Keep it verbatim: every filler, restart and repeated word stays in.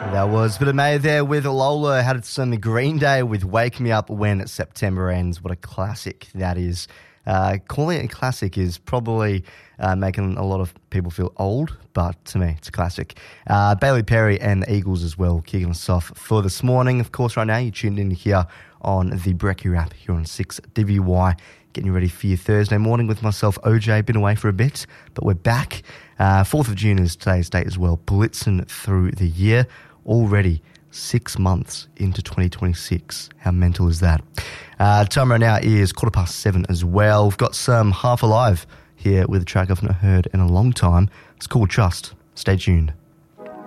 That was a bit of May there with Lola. Had some Green Day with Wake Me Up When September Ends. What a classic that is. Uh, calling it a classic is probably uh, making a lot of people feel old, but to me, it's a classic. Uh, Bailey Perry and the Eagles as well, kicking us off for this morning. Of course, right now, you're tuned in here on the Brekkie Wrap here on six W Y. Getting you ready for your Thursday morning with myself, O J. Been away for a bit, but we're back. Uh, fourth of June is today's date as well, blitzing through the year. Already six months into twenty twenty-six. How mental is that? Uh, time right now is quarter past seven as well. We've got some Half Alive here with a track I've not heard in a long time. It's called Trust. Stay tuned.